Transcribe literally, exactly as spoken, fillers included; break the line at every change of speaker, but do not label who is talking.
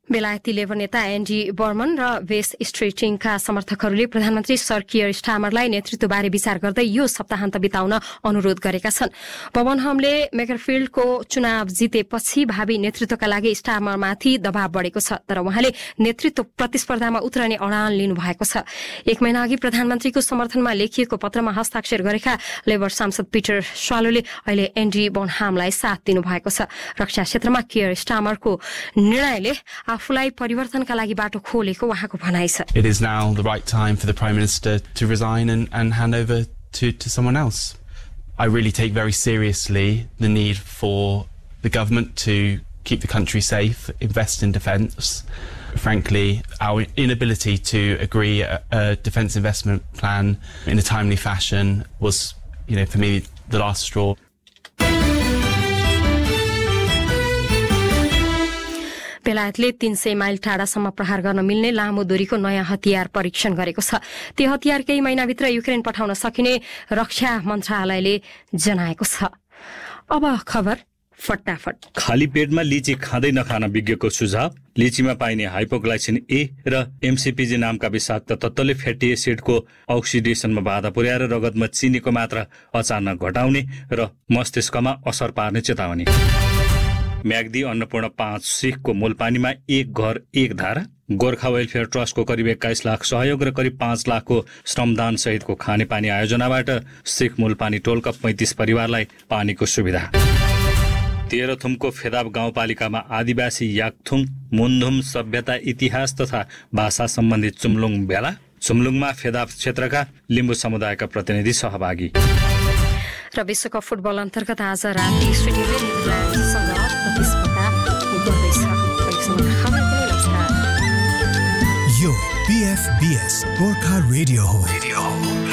बेलायती लेबर नेता एन्डी बर्मन र वेस्ट स्ट्रिटिङका समर्थकहरूले प्रधानमन्त्री सर कियर स्टामरलाई नेतृत्वबारे विचार गर्दै यो सप्ताहान्त बिताउन अनुरोध गरेका छन्। बर्नहमले मेकरफिल्डको चुनाव जितेपछि भावी नेतृत्वका लागि स्टामरमाथि दबाव बढेको छ, तर उहाँले नेतृत्व प्रतिस्पर्धामा उत्रने अडान लिनुभएको छ। एक महिना अघि प्रधानमन्त्रीको समर्थनमा लेखिएको पत्रमा हस्ताक्षर गरेका लेबर सांसद पिटर स्वालोले अहिले एन्डी बर्नहामलाई साथ दिनुभएको छ। रक्षा क्षेत्रमा कियर स्टामरको निर्णयले आफूलाई परिवर्तनका लागि बाटो खोलेको उहाँको भनाइ छ।
It is now the right time for the Prime Minister to resign and, and hand over to, to someone else. I really take very seriously the need for the government to keep the country safe, invest in defence. Frankly, our inability to agree a, a defence investment plan in a timely fashion was, you know, for me, the last straw.
बेलायतले तीन सय mile टाढासम्म प्रहार गर्न मिल्ने लामो दूरीको नयाँ हतियार परीक्षण गरेको छ। त्यो हतियार केही महिनाभित्र युक्रेन पठाउन सकिने रक्षा मन्त्रालयले जनाएको छ। अब खबर फटाफट।
खाली पेटमा लिची खाँदै नखान विज्ञको सुझाव। लिचीमा पाइने हाइपोग्लाइसिन ए र एमसीपीजी नामका विषाक्त तत्त्वले फ्याटी एसिडको अक्सिडेसनमा बाधा पुर्याएर रगतमा चिनीको मात्रा अचानक घटाउने र मस्तिष्कमा असर पार्ने चेतावनी। म्याग्दी अन्नपूर्ण पाँच सिखको मूलपानीमा एक घर एक धारा। गोर्खा वेलफेयर ट्रस्टको करिब एक्काइस लाख सहयोग र करिब पाँच लाखको श्रमदान सहितको खानेपानी आयोजनाबाट सिख मूलपानी टोलका पैंतिस परिवारलाई पानीको सुविधा। तेह्रथुमको फेदाब गाउँपालिकामा आदिवासी याकथुङ मुन्धुम सभ्यता इतिहास तथा भाषा सम्बन्धी चुम्लुङ भेला। चुम्लुङमा फेदाब क्षेत्रका लिम्बू समुदायका प्रतिनिधि सहभागी।
र विश्वकप फुटबल अन्तर्गत आज राति स्विडेनले नेदरल्यान्ड्ससँग प्रतिस्पर्धा गर्दैछ।
यो पीएफबीएस गोर्खा रेडियो हो।